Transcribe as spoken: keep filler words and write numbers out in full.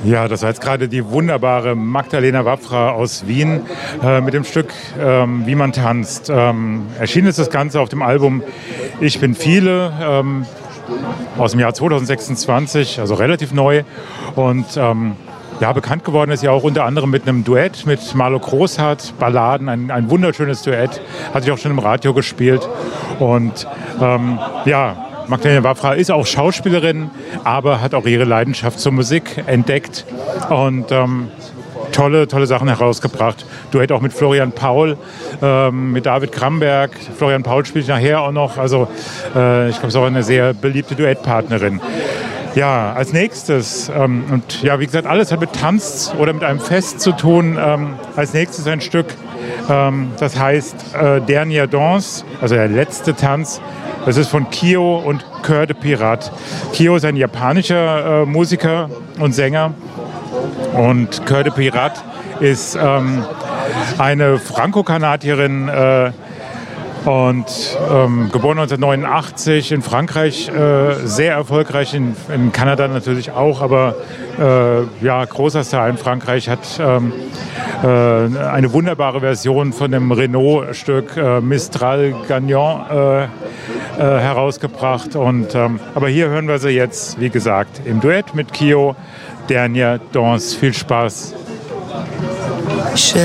Ja, das war jetzt gerade die wunderbare Magdalena Wafra aus Wien äh, mit dem Stück ähm, Wie man tanzt. Ähm, erschienen ist das Ganze auf dem Album Ich bin viele ähm, aus dem Jahr zwanzig sechsundzwanzig, also relativ neu. Und ähm, ja, bekannt geworden ist ja auch unter anderem mit einem Duett mit Marlo Großhardt, Balladen, ein, ein wunderschönes Duett, hatte ich auch schon im Radio gespielt. Und ähm, ja, Magdalena Wafra ist auch Schauspielerin, aber hat auch ihre Leidenschaft zur Musik entdeckt und ähm, tolle, tolle Sachen herausgebracht. Duett auch mit Florian Paul, ähm, mit David Kramberg. Florian Paul spielt nachher auch noch, also äh, ich glaube, es ist auch eine sehr beliebte Duettpartnerin. Ja, als nächstes, ähm, und ja, wie gesagt, alles hat mit Tanz oder mit einem Fest zu tun. Ähm, als nächstes ein Stück, ähm, das heißt äh, Dernier Danse, also der letzte Tanz. Das ist von Kyo und Cœur de Pirate. Kyo ist ein japanischer äh, Musiker und Sänger. Und Cœur de Pirate ist ähm, eine Franco-Kanadierin äh, und ähm, geboren neunzehnhundertneunundachtzig in Frankreich, äh, sehr erfolgreich, in, in Kanada natürlich auch, aber äh, ja, großer Star in Frankreich, hat ähm, äh, eine wunderbare Version von dem Renault-Stück äh, Mistral Gagnant äh, äh, herausgebracht. Und, ähm, aber hier hören wir sie jetzt, wie gesagt, im Duett mit Kyo, Dernier Danse. Viel Spaß.